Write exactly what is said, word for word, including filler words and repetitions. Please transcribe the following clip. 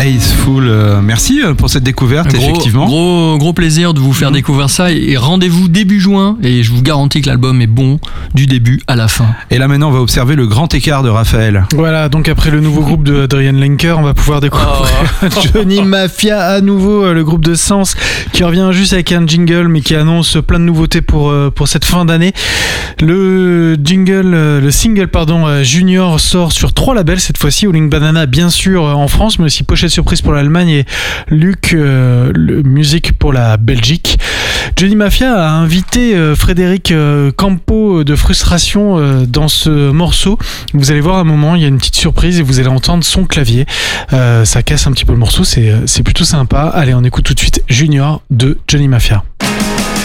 Ace Full, euh, merci pour cette découverte, gros, effectivement. Gros, gros plaisir de vous faire mmh. découvrir ça et rendez-vous début juin et je vous garantis que l'album est bon du début à la fin. Et là maintenant on va observer le grand écart de Raphaël. Voilà, donc après le nouveau groupe de Adrian Lenker, on va pouvoir découvrir oh. Johnny Mafia à nouveau, le groupe de Sens qui revient juste avec un jingle mais qui annonce plein de nouveautés pour, pour cette fin d'année. Le jingle, le single pardon, Junior sort sur trois labels cette fois-ci, Howling Banana bien sûr en France mais aussi Pochette Surprise pour l'Allemagne et Luc euh, le Musique pour la Belgique. Johnny Mafia a invité euh, Frédéric euh, Campo de Frustration euh, dans ce morceau. Vous allez voir un moment, il y a une petite surprise et vous allez entendre son clavier. Euh, ça casse un petit peu le morceau, c'est, c'est plutôt sympa. Allez, on écoute tout de suite Junior de Johnny Mafia.